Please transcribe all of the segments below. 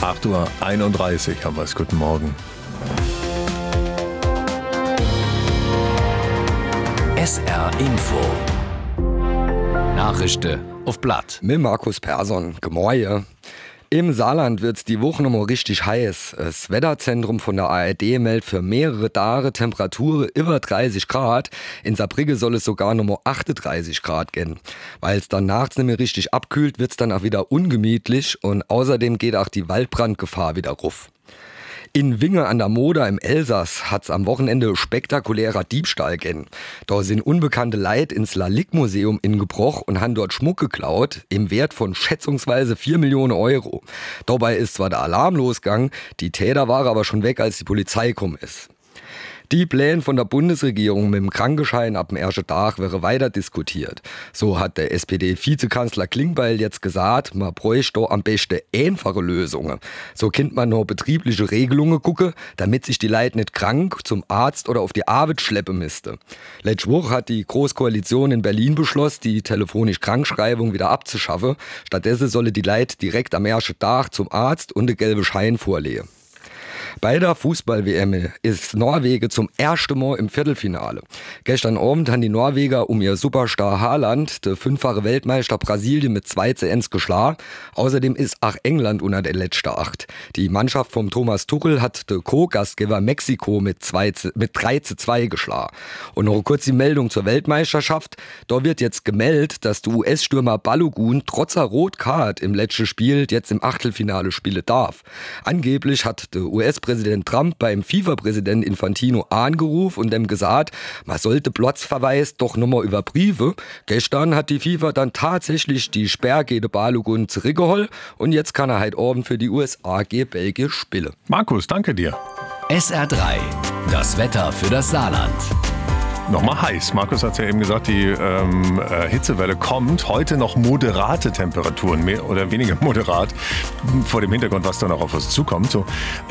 8:31 Uhr haben wir es. Guten Morgen. SR Info. Nachrichten auf Blatt. Mit Markus Persson. Gemäue. Im Saarland wird's die Woche nochmal richtig heiß. Das Wetterzentrum von der ARD meldet für mehrere Tage Temperaturen über 30 Grad. In Saarbrücken soll es sogar nochmal 38 Grad gehen. Weil es dann nachts nicht mehr richtig abkühlt, wird's dann auch wieder ungemütlich und außerdem geht auch die Waldbrandgefahr wieder ruf. In Winge an der Moder im Elsass hat's am Wochenende spektakulärer Diebstahl gegeben. Da sind unbekannte Leute ins Lalique-Museum ingebrochen und haben dort Schmuck geklaut im Wert von schätzungsweise 4 Millionen Euro. Dabei ist zwar der Alarm losgegangen, die Täter waren aber schon weg, als die Polizei gekommen ist. Die Pläne von der Bundesregierung mit dem Krankenschein ab dem ersten Tag wäre weiter diskutiert. So hat der SPD-Vizekanzler Klingbeil jetzt gesagt, man bräuchte da am besten einfache Lösungen. So könnte man noch betriebliche Regelungen gucken, damit sich die Leute nicht krank zum Arzt oder auf die Arbeit schleppen müsste. Letzte Woche hat die Großkoalition in Berlin beschlossen, die telefonische Krankschreibung wieder abzuschaffen. Stattdessen solle die Leute direkt am ersten Tag zum Arzt und den gelben Schein vorlegen. Bei der Fußball-WM ist Norwegen zum ersten Mal im Viertelfinale. Gestern Abend haben die Norweger um ihr Superstar Haaland, der 5-fache Weltmeister Brasilien, mit 2:1 geschlagen. Außerdem ist auch England unter der letzten 8. Die Mannschaft vom Thomas Tuchel hat der Co-Gastgeber Mexiko mit 3:2 geschlagen. Und noch kurz die Meldung zur Weltmeisterschaft. Da wird jetzt gemeldet, dass der US-Stürmer Balogun trotz einer Rotkarte im letzten Spiel jetzt im Achtelfinale spielen darf. Angeblich hat der US-Präsident Trump beim FIFA-Präsidenten Infantino angerufen und dem gesagt, man sollte Platzverweis doch nochmal überprüfen. Gestern hat die FIFA dann tatsächlich die Sperre gegen Balogun zurückgeholt und jetzt kann er heute Abend für die USA gegen Belgien spielen. Markus, danke dir. SR3, das Wetter für das Saarland. Nochmal heiß. Markus hat ja eben gesagt, die Hitzewelle kommt. Heute noch moderate Temperaturen, mehr oder weniger moderat. Vor dem Hintergrund, was da noch auf uns zukommt. So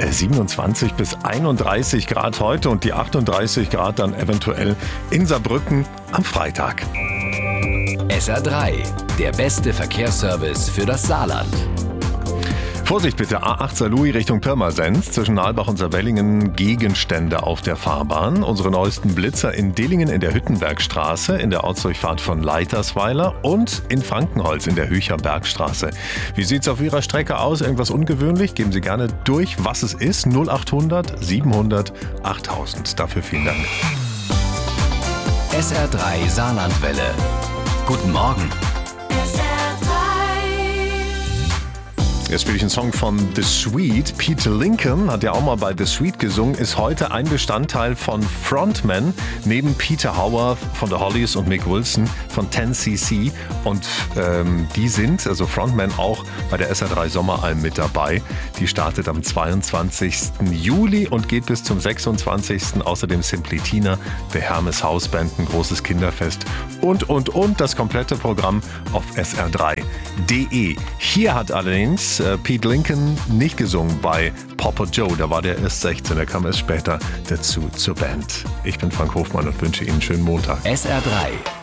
27 bis 31 Grad heute und die 38 Grad dann eventuell in Saarbrücken am Freitag. SR3, der beste Verkehrsservice für das Saarland. Vorsicht bitte, A8 Saarlouis Richtung Pirmasens, zwischen Nalbach und Saarwellingen Gegenstände auf der Fahrbahn. Unsere neuesten Blitzer in Dillingen in der Hüttenbergstraße, in der Ortsdurchfahrt von Leitersweiler und in Frankenholz in der Hücher Bergstraße. Wie sieht's auf Ihrer Strecke aus? Irgendwas ungewöhnlich? Geben Sie gerne durch, was es ist. 0800 700 8000. Dafür vielen Dank. SR3 Saarlandwelle. Guten Morgen. Jetzt spiele ich einen Song von The Sweet. Peter Lincoln hat ja auch mal bei The Sweet gesungen, ist heute ein Bestandteil von Frontman, neben Peter Howarth von The Hollies und Mick Wilson von 10cc. Und die sind, also Frontman, auch bei der SR3 Sommeralm mit dabei. Die startet am 22. Juli und geht bis zum 26. Außerdem Simply Tina, The Hermes Hausband, ein großes Kinderfest und. Das komplette Programm auf sr3.de. Hier hat allerdings Pete Lincoln nicht gesungen bei Papa Joe. Da war der erst 16, der kam erst später dazu zur Band. Ich bin Frank Hofmann und wünsche Ihnen einen schönen Montag. SR3